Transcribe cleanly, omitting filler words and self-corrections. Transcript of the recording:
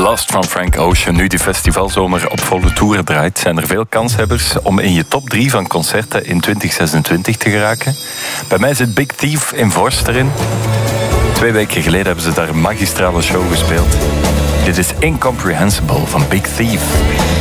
Lost van Frank Ocean. Nu die festivalzomer op volle toeren draait, zijn er veel kanshebbers om in je top 3 van concerten in 2026 te geraken. Bij mij zit Big Thief in Vorst erin. 2 weken geleden hebben ze daar een magistrale show gespeeld. Dit is Incomprehensible van Big Thief.